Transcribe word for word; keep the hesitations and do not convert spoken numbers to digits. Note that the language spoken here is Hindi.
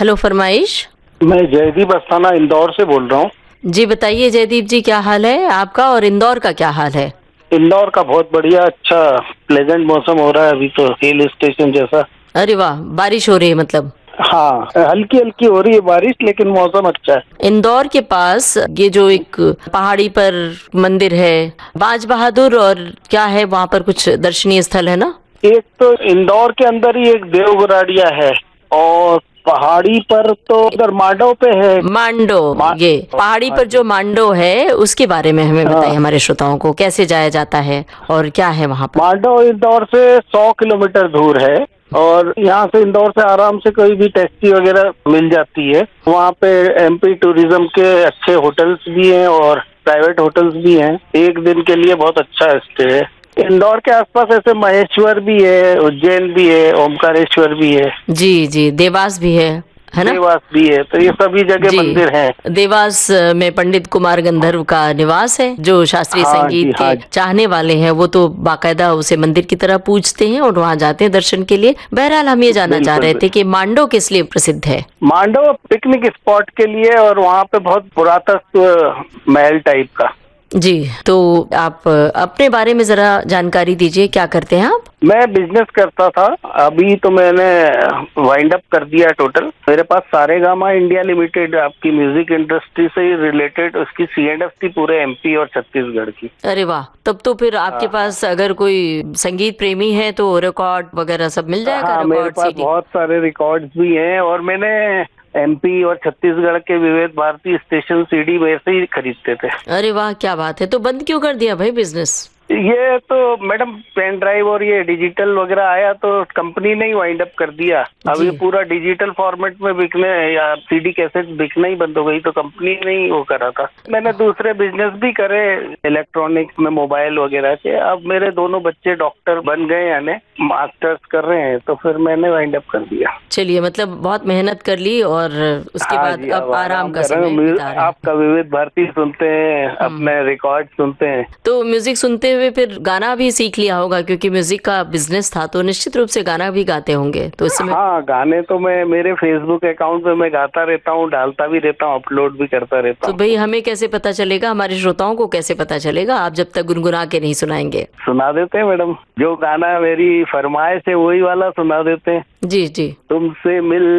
हेलो फरमाइश। मैं जयदीप अस्थाना इंदौर से बोल रहा हूँ। जी बताइए जयदीप जी, क्या हाल है आपका और इंदौर का क्या हाल है? इंदौर का बहुत बढ़िया, अच्छा प्लेजेंट मौसम हो रहा है अभी तो, हिल स्टेशन जैसा। अरे वाह, बारिश हो रही है मतलब? हाँ, हल्की हल्की हो रही है बारिश, लेकिन मौसम अच्छा है। इंदौर के पास ये जो एक पहाड़ी पर मंदिर है बाज बहादुर, और क्या है वहाँ पर कुछ दर्शनीय स्थल है ना? एक तो इंदौर के अंदर ही एक देवगराड़िया है, और पहाड़ी पर तो उधर मांडव पे है। मांडो। मा... ये पहाड़ी हाँ पर जी। जो मांडो है उसके बारे में हमें बताइए, हाँ, हमारे श्रोताओं को कैसे जाया जाता है और क्या है वहाँ पर? मांडव इंदौर से सौ किलोमीटर दूर है, और यहाँ से इंदौर से आराम से कोई भी टैक्सी वगैरह मिल जाती है। वहाँ पे एमपी टूरिज्म के अच्छे होटल्स भी हैं और प्राइवेट होटल्स भी हैं। एक दिन के लिए बहुत अच्छा स्टे है। इंदौर के आसपास ऐसे महेश्वर भी है, उज्जैन भी है, ओमकारेश्वर भी है। जी जी, देवास भी है है ना? देवास भी है, तो ये सभी जगह जी, मंदिर हैं। देवास में पंडित कुमार गंधर्व का निवास है। जो शास्त्रीय हाँ जी, संगीत के हाँ जी। चाहने वाले हैं वो तो बाकायदा उसे मंदिर की तरह पूजते हैं और वहाँ जाते हैं दर्शन के लिए। बहरहाल हम ये जानना चाह बिल्कुल रहे थे बिल्कुल। कि मांडो किस लिए प्रसिद्ध है? मांडव पिकनिक स्पॉट के लिए, और वहाँ पे बहुत पुरातत्व महल टाइप का। जी, तो आप अपने बारे में जरा जानकारी दीजिए, क्या करते हैं आप? मैं बिजनेस करता था, अभी तो मैंने वाइंड अप कर दिया टोटल। मेरे पास सारेगामा इंडिया लिमिटेड, आपकी म्यूजिक इंडस्ट्री से रिलेटेड, उसकी सी एंड एफ थी पूरे एमपी और छत्तीसगढ़ की। अरे वाह, तब तो फिर आपके हाँ पास अगर कोई संगीत प्रेमी है तो रिकॉर्ड वगैरह सब मिल जाएगा, हाँ, मेरे रिकॉर्ड पास सीडी। बहुत सारे रिकॉर्ड्स भी हैं, और मैंने एमपी और छत्तीसगढ़ के विविध भारती स्टेशन सीडी वैसे ही खरीदते थे। अरे वाह, क्या बात है। तो बंद क्यों कर दिया भाई बिजनेस? ये तो मैडम पेन ड्राइव और ये डिजिटल वगैरह आया तो कंपनी ने ही वाइंड अप कर दिया। अब जी। ये पूरा डिजिटल फॉर्मेट में बिकने या सीडी कैसेट बिकना ही बंद हो गई, तो कंपनी ने ही वो करा था। मैंने दूसरे बिजनेस भी करे इलेक्ट्रॉनिक्स में, मोबाइल वगैरह के। अब मेरे दोनों बच्चे डॉक्टर बन गए, यानी मास्टर्स कर रहे हैं, तो फिर मैंने वाइंड अप कर दिया। चलिए, मतलब बहुत मेहनत कर ली और उसके हाँ बाद जी, अब अब आराम आराम का कर रहे समय हैं। बिता रहे हैं। आपका विविध भारती सुनते हैं, अपने रिकॉर्ड सुनते हैं। तो म्यूजिक सुनते हुए फिर गाना भी सीख लिया होगा, क्योंकि म्यूजिक का बिजनेस था तो निश्चित रूप से गाना भी गाते होंगे तो इस समय। हाँ, गाने तो मैं मेरे फेसबुक अकाउंट पे मैं गाता रहता हूँ, डालता भी रहता हूँ, अपलोड भी करता रहता तो हूँ। भाई हमें कैसे पता चलेगा, हमारे श्रोताओं को कैसे पता चलेगा, आप जब तक गुनगुना के नहीं सुनाएंगे? सुना देते हैं मैडम, जो गाना मेरी फरमाइश है वही वाला सुना देते हैं। जी जी। तुमसे मिल